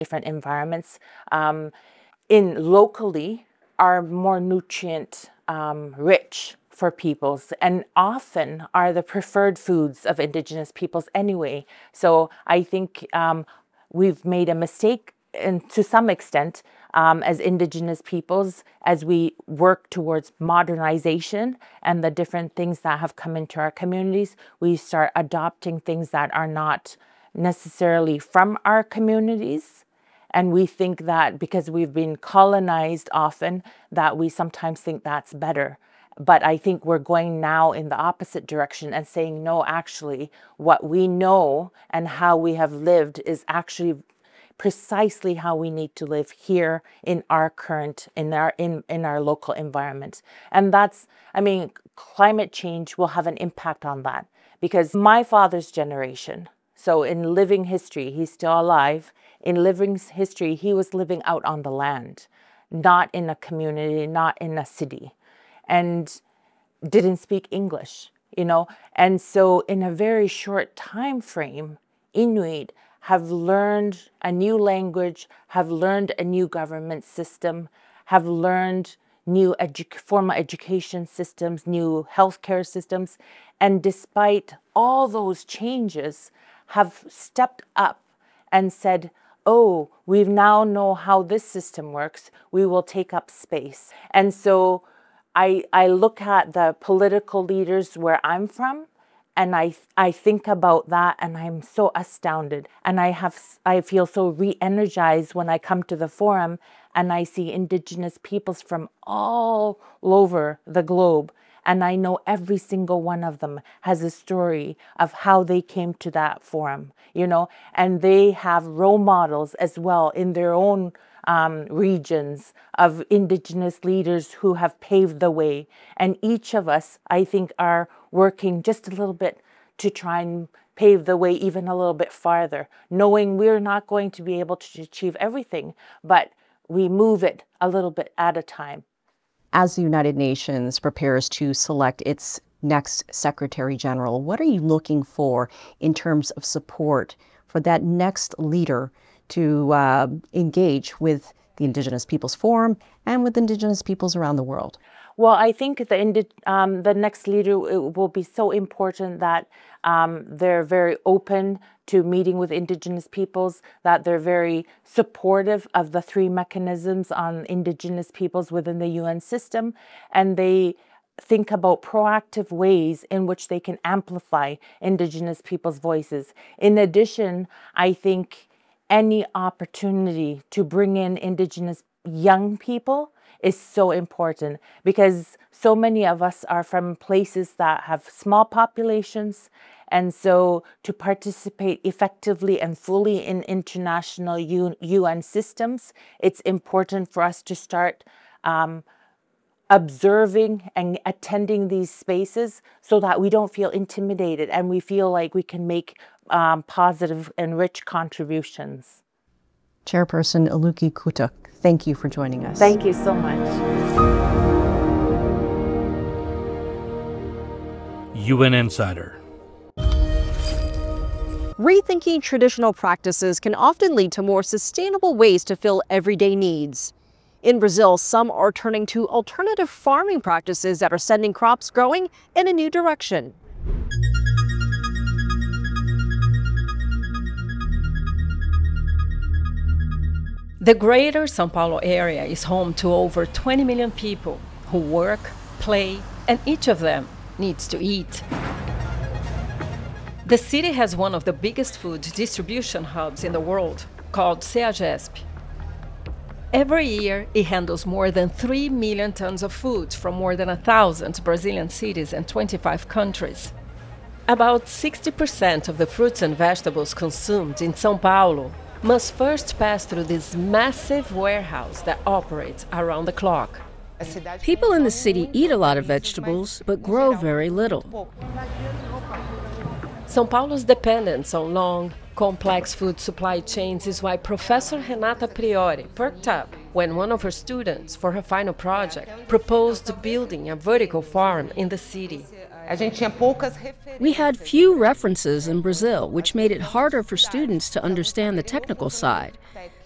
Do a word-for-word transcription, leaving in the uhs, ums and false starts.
different environments um, in locally are more nutrient um, rich for peoples, and often are the preferred foods of Indigenous peoples anyway. So I think um, we've made a mistake, and to some extent, um, as Indigenous peoples, as we work towards modernization and the different things that have come into our communities, we start adopting things that are not necessarily from our communities. And we think that because we've been colonized often, that we sometimes think that's better. But I think we're going now in the opposite direction and saying, no, actually, what we know and how we have lived is actually precisely how we need to live here in our current, in our in, in our local environment. And that's, I mean, climate change will have an impact on that, because my father's generation, so in living history, he's still alive, in living history, he was living out on the land, not in a community, not in a city, and didn't speak English, you know. And so in a very short time frame, Inuit have learned a new language, have learned a new government system, have learned new edu- formal education systems, new healthcare systems, and despite all those changes, have stepped up and said, oh, we now know how this system works, we will take up space. And so I, I look at the political leaders where I'm from, and I I think about that, and I'm so astounded. And I have I feel so re-energized when I come to the forum and I see Indigenous peoples from all over the globe. And I know every single one of them has a story of how they came to that forum, you know, and they have role models as well in their own um, regions of Indigenous leaders who have paved the way. And each of us, I think, are working just a little bit to try and pave the way even a little bit farther, knowing we're not going to be able to achieve everything, but we move it a little bit at a time. As the United Nations prepares to select its next Secretary General, what are you looking for in terms of support for that next leader to uh, engage with the Indigenous Peoples Forum and with Indigenous peoples around the world? Well, I think the um, the next leader will be so important that um, they're very open to meeting with Indigenous peoples, that they're very supportive of the three mechanisms on Indigenous peoples within the U N system, and they think about proactive ways in which they can amplify Indigenous people's voices. In addition, I think any opportunity to bring in Indigenous young people is so important, because so many of us are from places that have small populations. And so to participate effectively and fully in international U N systems, it's important for us to start um, observing and attending these spaces so that we don't feel intimidated and we feel like we can make um, positive and rich contributions. Chairperson Aluki Kutuk, thank you for joining us. Thank you so much. U N Insider. Rethinking traditional practices can often lead to more sustainable ways to fill everyday needs. In Brazil, some are turning to alternative farming practices that are sending crops growing in a new direction. The greater São Paulo area is home to over twenty million people who work, play, and each of them needs to eat. The city has one of the biggest food distribution hubs in the world, called CEAGESP. Every year, it handles more than three million tons of food from more than one thousand Brazilian cities and twenty-five countries. About sixty percent of the fruits and vegetables consumed in São Paulo must first pass through this massive warehouse that operates around the clock. People in the city eat a lot of vegetables, but grow very little. São Paulo's dependence on long, complex food supply chains is why Professor Renata Priori perked up when one of her students, for her final project, proposed building a vertical farm in the city. We had few references in Brazil, which made it harder for students to understand the technical side.